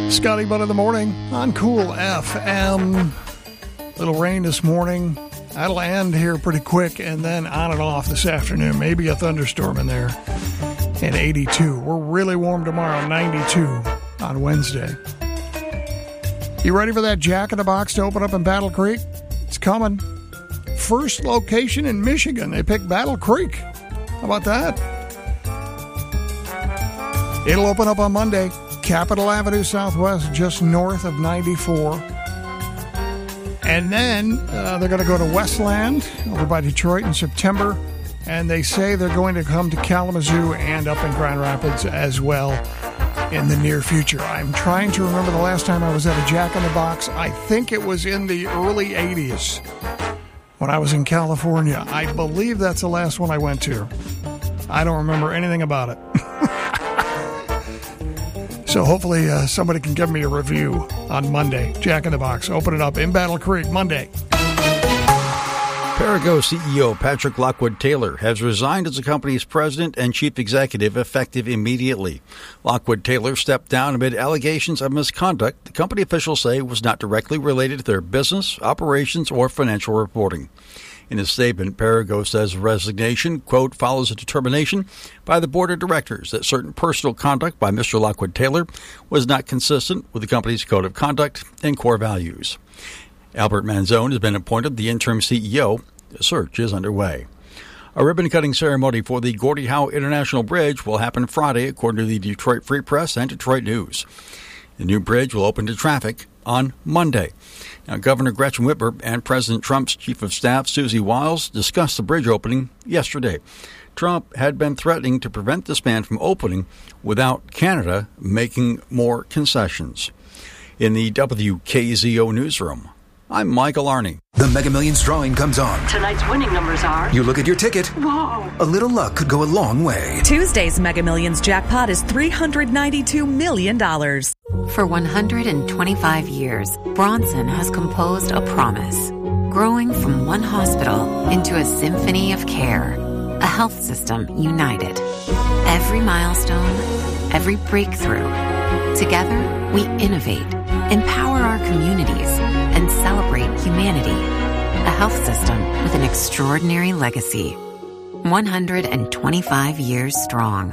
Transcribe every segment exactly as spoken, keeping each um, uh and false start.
Scotty Butt in the morning on Cool F M. Little rain this morning. That'll end here pretty quick and then on and off this afternoon. Maybe a thunderstorm in there. And eighty-two. We're really warm tomorrow, ninety-two on Wednesday. You ready for that Jack in the Box to open up in Battle Creek? It's coming. First location in Michigan. They picked Battle Creek. How about that? It'll open up on Monday. Capitol Avenue Southwest, just north of ninety-four. And then uh, they're going to go to Westland over by Detroit in September. And they say they're going to come to Kalamazoo and up in Grand Rapids as well in the near future. I'm trying to remember the last time I was at a Jack in the Box. I think it was in the early eighties when I was in California. I believe that's the last one I went to. I don't remember anything about it. So hopefully uh, somebody can give me a review on Monday. Jack in the Box. Open it up in Battle Creek Monday. Perrigo C E O Patrick Lockwood Taylor has resigned as the company's president and chief executive effective immediately. Lockwood Taylor stepped down amid allegations of misconduct the company officials say was not directly related to their business, operations, or financial reporting. In a statement, Perrigo says resignation, quote, follows a determination by the board of directors that certain personal conduct by Mister Lockwood Taylor was not consistent with the company's code of conduct and core values. Albert Manzone has been appointed the interim C E O. The search is underway. A ribbon-cutting ceremony for the Gordie Howe International Bridge will happen Friday, according to the Detroit Free Press and Detroit News. The new bridge will open to traffic on Monday. Now, Governor Gretchen Whitmer and President Trump's Chief of Staff, Susie Wiles, discussed the bridge opening yesterday. Trump had been threatening to prevent the span from opening without Canada making more concessions. In the W K Z O newsroom, I'm Michael Arney. The Mega Millions drawing comes on. Tonight's winning numbers are... You look at your ticket. Whoa. A little luck could go a long way. Tuesday's Mega Millions jackpot is three hundred ninety-two million dollars. For one hundred twenty-five years, Bronson has composed a promise, growing from one hospital into a symphony of care, a health system united. Every milestone, every breakthrough. Together, we innovate, empower our communities, and celebrate humanity. A health system with an extraordinary legacy. one hundred twenty-five years strong.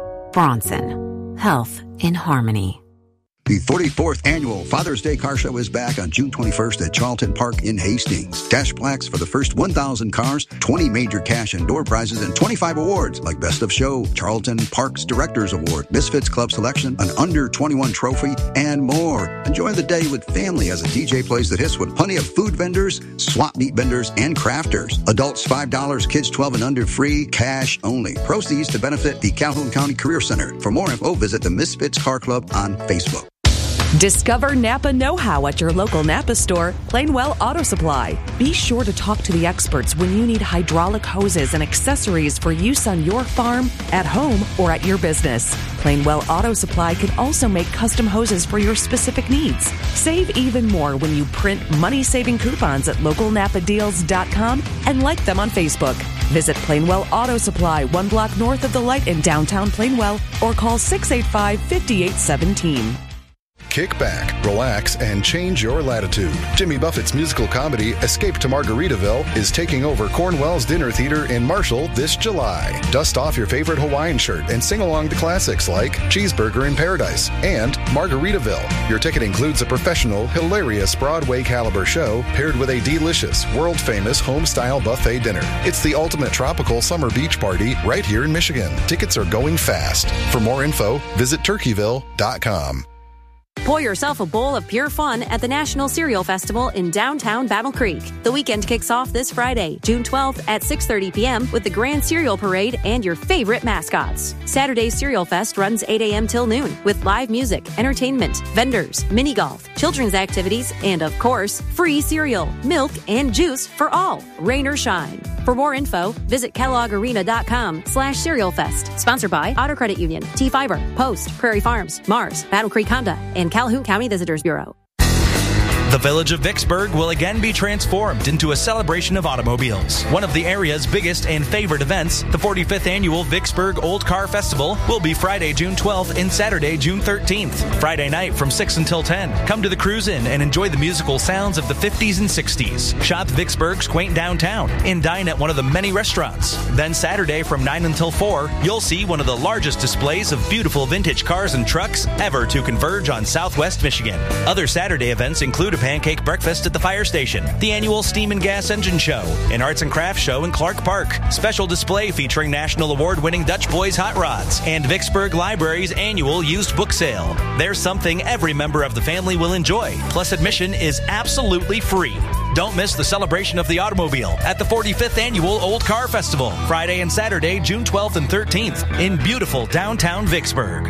Bronson. Health in harmony. The forty-fourth Annual Father's Day Car Show is back on June twenty-first at Charlton Park in Hastings. Cash plaques for the first one thousand cars, twenty major cash and door prizes, and twenty-five awards like Best of Show, Charlton Park's Directors Award, Misfits Club Selection, an under twenty-one trophy, and more. Enjoy the day with family as a D J plays the hits with plenty of food vendors, swap meet vendors, and crafters. Adults five dollars, kids twelve and under free, cash only. Proceeds to benefit the Calhoun County Career Center. For more info, visit the Misfits Car Club on Facebook. Discover Napa know-how at your local Napa store, Plainwell Auto Supply. Be sure to talk to the experts when you need hydraulic hoses and accessories for use on your farm, at home, or at your business. Plainwell Auto Supply can also make custom hoses for your specific needs. Save even more when you print money-saving coupons at local napa deals dot com and like them on Facebook. Visit Plainwell Auto Supply, one block north of the light in downtown Plainwell, or call six eight five, five eight one seven. Kick back, relax, and change your latitude. Jimmy Buffett's musical comedy, Escape to Margaritaville, is taking over Cornwell's Dinner Theater in Marshall this July. Dust off your favorite Hawaiian shirt and sing along to classics like Cheeseburger in Paradise and Margaritaville. Your ticket includes a professional, hilarious Broadway caliber show paired with a delicious, world-famous home-style buffet dinner. It's the ultimate tropical summer beach party right here in Michigan. Tickets are going fast. For more info, visit turkeyville dot com. Pour yourself a bowl of pure fun at the National Cereal Festival in downtown Battle Creek. The weekend kicks off this Friday, June twelfth at six thirty p.m. with the Grand Cereal Parade and your favorite mascots. Saturday's Cereal Fest runs eight a.m. till noon with live music, entertainment, vendors, mini golf, children's activities, and of course, free cereal, milk, and juice for all, rain or shine. For more info, visit kelloggarena.com slash cereal fest. Sponsored by Auto Credit Union, T-Fiber, Post, Prairie Farms, Mars, Battle Creek Honda, and Calhoun County Visitors Bureau. The village of Vicksburg will again be transformed into a celebration of automobiles. One of the area's biggest and favorite events, the forty-fifth Annual Vicksburg Old Car Festival, will be Friday, June twelfth and Saturday, June thirteenth. Friday night from six until ten. Come to the Cruise Inn and enjoy the musical sounds of the fifties and sixties. Shop Vicksburg's quaint downtown and dine at one of the many restaurants. Then Saturday from nine until four, you'll see one of the largest displays of beautiful vintage cars and trucks ever to converge on Southwest Michigan. Other Saturday events include a pancake breakfast at the fire station, the annual Steam and Gas Engine Show, an arts and crafts show in Clark Park, special display featuring national award-winning Dutch Boys hot rods, and Vicksburg Library's annual used book sale. There's something every member of the family will enjoy, plus admission is absolutely free. Don't miss the celebration of the automobile at the forty-fifth Annual Old Car Festival, Friday and Saturday, June twelfth and thirteenth, in beautiful downtown Vicksburg.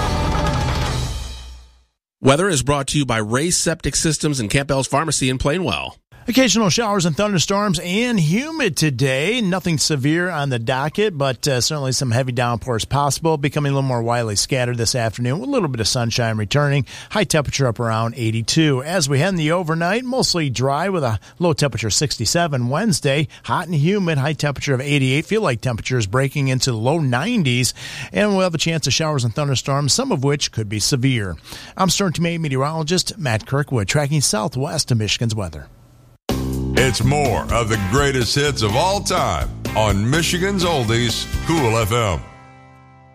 Weather is brought to you by Ray's Septic Systems and Campbell's Pharmacy in Plainwell. Occasional showers and thunderstorms and humid today. Nothing severe on the docket, but uh, certainly some heavy downpours possible. Becoming a little more widely scattered this afternoon with a little bit of sunshine returning. High temperature up around eighty-two. As we head in the overnight, mostly dry with a low temperature sixty-seven. Wednesday, hot and humid, high temperature of eighty-eight. Feel like temperatures breaking into the low nineties. And we'll have a chance of showers and thunderstorms, some of which could be severe. I'm Stern Tomato meteorologist Matt Kirkwood, tracking southwest of Michigan's weather. It's more of the greatest hits of all time on Michigan's Oldies, Cool F M.